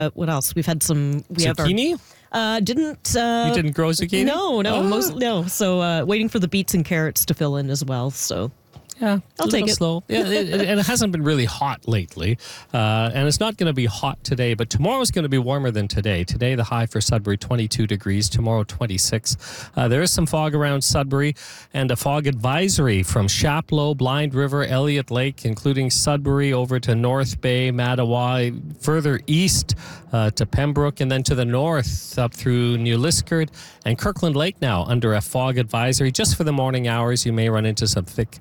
What else? We've had some. We zucchini? Have you didn't grow zucchini? No. So waiting for the beets and carrots to fill in as well. So. Yeah, I'll take it. Slow. Yeah, and it hasn't been really hot lately. And it's not going to be hot today, but tomorrow is going to be warmer than today. Today, the high for Sudbury, 22 degrees. Tomorrow, 26. There is some fog around Sudbury and a fog advisory from Chapleau, Blind River, Elliott Lake, including Sudbury over to North Bay, Mattawa, further east to Pembroke, and then to the north up through New Liskeard and Kirkland Lake now under a fog advisory. Just for the morning hours, you may run into some thick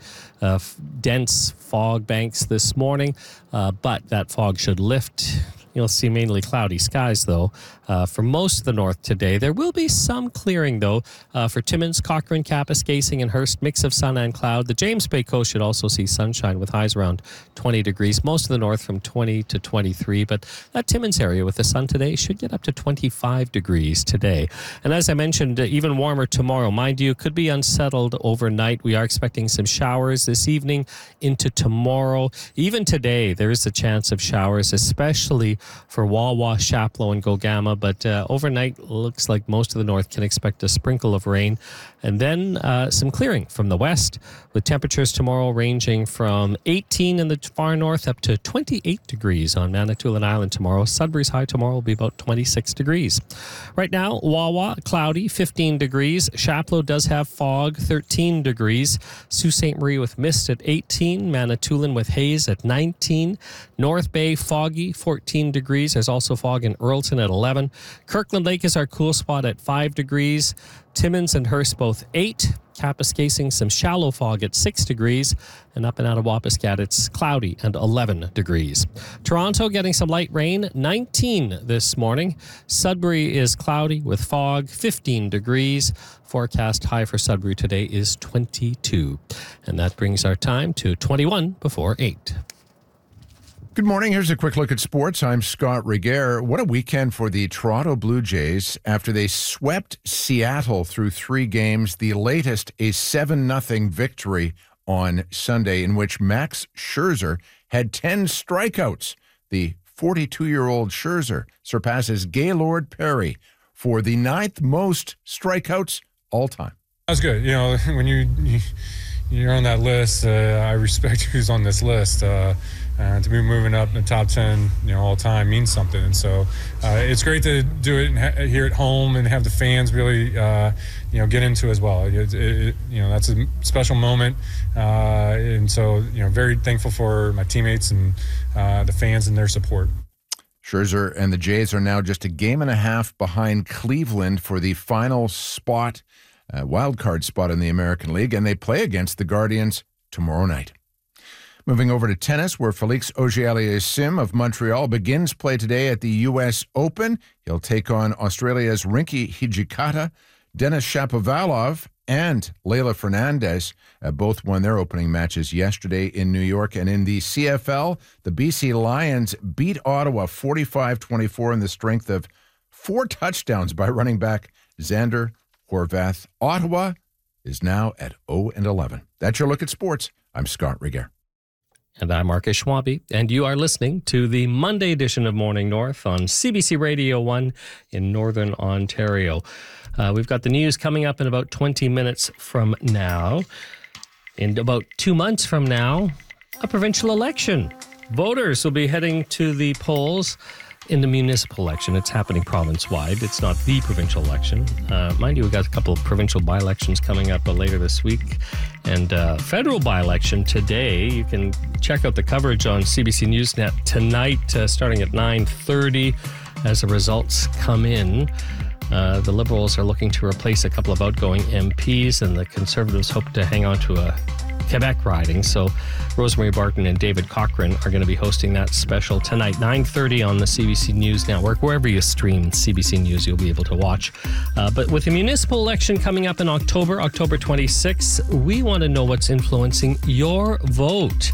dense fog banks this morning, but that fog should lift. You'll see mainly cloudy skies, though, for most of the north today. There will be some clearing, though, for Timmins, Cochrane, Kapuskasing, and Hearst. Mix of sun and cloud. The James Bay coast should also see sunshine with highs around 20 degrees. Most of the north from 20 to 23. But that Timmins area with the sun today should get up to 25 degrees today. And as I mentioned, even warmer tomorrow. Mind you, could be unsettled overnight. We are expecting some showers this evening into tomorrow. Even today, there is a chance of showers, especially for Wawa, Chapleau, and Gogama, but overnight looks like most of the north can expect a sprinkle of rain, and then some clearing from the west, with temperatures tomorrow ranging from 18 in the far north up to 28 degrees on Manitoulin Island tomorrow. Sudbury's high tomorrow will be about 26 degrees. Right now, Wawa, cloudy, 15 degrees. Chapleau does have fog, 13 degrees. Sault Ste. Marie with mist at 18. Manitoulin with haze at 19. North Bay, foggy, 14 degrees. There's also fog in Earlton at 11. Kirkland Lake is our cool spot at 5 degrees. Timmins and Hearst both 8. Kapuskasing some shallow fog at 6 degrees. And up and out of Wapiskat, it's cloudy and 11 degrees. Toronto getting some light rain, 19 this morning. Sudbury is cloudy with fog, 15 degrees. Forecast high for Sudbury today is 22. And that brings our time to 21 before 8. Good morning. Here's a quick look at sports. I'm Scott Regehr. What a weekend for the Toronto Blue Jays after they swept Seattle through 3 games, the latest a 7-0 victory on Sunday in which Max Scherzer had 10 strikeouts. The 42-year-old Scherzer surpasses Gaylord Perry for the 9th most strikeouts all time. That's good. You know, when you're on that list, I respect who's on this list. To be moving up in the top 10, all time means something. And so it's great to do it here at home and have the fans really, get into it as well. That's a special moment. And so, very thankful for my teammates and the fans and their support. Scherzer and the Jays are now just a game and a half behind Cleveland for the final spot, wild card spot in the American League, and they play against the Guardians tomorrow night. Moving over to tennis, where Felix Auger-Aliassime of Montreal begins play today at the U.S. Open. He'll take on Australia's Rinky Hijikata. Denis Shapovalov and Leylah Fernandez both won their opening matches yesterday in New York. And in the CFL, the BC Lions beat Ottawa 45-24 in the strength of 4 touchdowns by running back Xander Horvath. Ottawa is now at 0-11. That's your look at sports. I'm Scott Regehr. And I'm Marcus Schwabe, and you are listening to the Monday edition of Morning North on CBC Radio 1 in Northern Ontario. We've got the news coming up in about 20 minutes from now. In about 2 months from now, a provincial election. Voters will be heading to the polls in the municipal election. It's happening province-wide. It's not the provincial election. Mind you, we've got a couple of provincial by-elections coming up later this week. And federal by-election today. You can check out the coverage on CBC Newsnet tonight, starting at 9:30 as the results come in. The Liberals are looking to replace a couple of outgoing MPs, and the Conservatives hope to hang on to a Quebec riding. So Rosemary Barton and David Cochrane are going to be hosting that special tonight, 9:30 on the CBC News Network. Wherever you stream CBC News, you'll be able to watch. But with the municipal election coming up in October 26th, we want to know what's influencing your vote.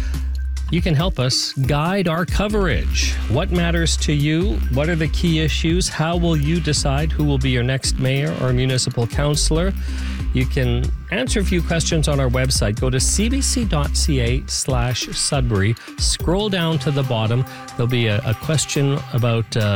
You can help us guide our coverage. What matters to you? What are the key issues? How will you decide who will be your next mayor or municipal councillor? You can answer a few questions on our website. Go to cbc.ca/Sudbury. Scroll down to the bottom. There'll be a question about